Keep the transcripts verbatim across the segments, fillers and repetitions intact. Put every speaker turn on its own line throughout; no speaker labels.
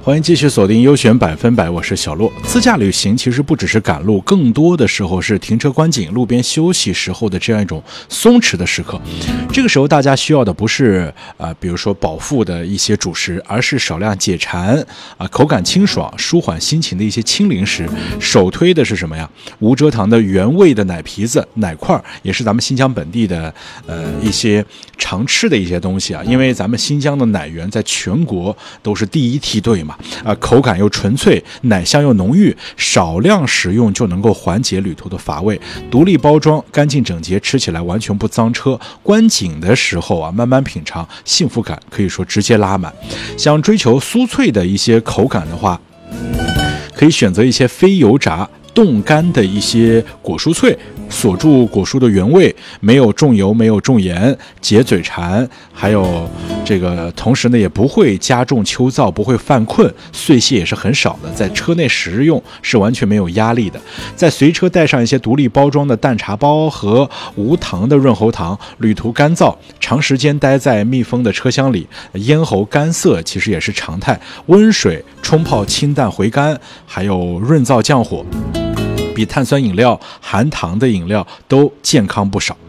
欢迎继续锁定优选百分百，我是小洛。自驾旅行其实不只是赶路，更多的时候是停车观景、路边休息时候的这样一种松弛的时刻。这个时候大家需要的不是呃，比如说饱腹的一些主食，而是少量解馋啊、呃，口感清爽、舒缓心情的一些轻零食。首推的是什么呀？无蔗糖的原味的奶皮子、奶块，也是咱们新疆本地的呃一些常吃的一些东西啊。因为咱们新疆的奶源在全国都是第一梯队嘛。啊，口感又纯粹，奶香又浓郁，少量食用就能够缓解旅途的乏味。独立包装，干净整洁，吃起来完全不脏车。观景的时候啊，慢慢品尝，幸福感可以说直接拉满。想追求酥脆的一些口感的话，可以选择一些非油炸冻干的一些果蔬脆，锁住果蔬的原味，没有重油，没有重盐，解嘴馋，还有这个同时呢也不会加重秋燥，不会犯困，碎屑也是很少的，在车内食用是完全没有压力的。在随车带上一些独立包装的淡茶包和无糖的润喉糖，旅途干燥，长时间待在密封的车厢里，咽喉干涩其实也是常态。温水冲泡清淡回甘，还有润燥降火，比碳酸饮料、含糖的饮料都健康不少。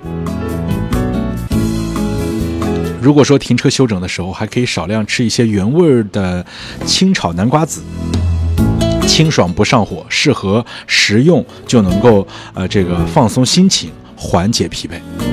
如果说停车休整的时候，还可以少量吃一些原味的清炒南瓜子，清爽不上火，适合食用，就能够呃这个放松心情，缓解疲惫。